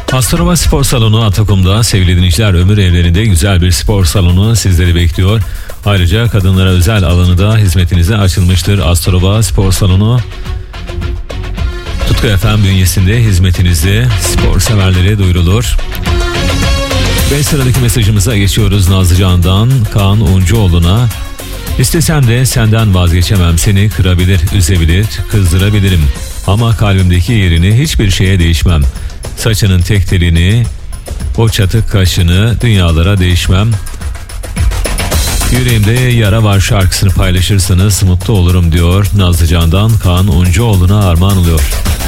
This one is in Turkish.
Astrova Spor Salonu Atakum'da sevgili dinleyiciler, ömür evlerinde güzel bir spor salonu sizleri bekliyor. Ayrıca kadınlara özel alanı da hizmetinize açılmıştır. Astrova Spor Salonu Tutku FM bünyesinde hizmetinizde, spor severlere duyurulur. Ve sıradaki mesajımıza geçiyoruz. Nazlıcan'dan Kaan Uncuoğlu'na: İstesem de senden vazgeçemem, seni kırabilir, üzebilir, kızdırabilirim. Ama kalbimdeki yerini hiçbir şeye değişmem. Saçının tek telini, o çatık kaşını dünyalara değişmem. Yüreğimde yara var şarkısını paylaşırsanız mutlu olurum diyor. Nazlıcan'dan Kaan Uncuoğlu'na armağan oluyor.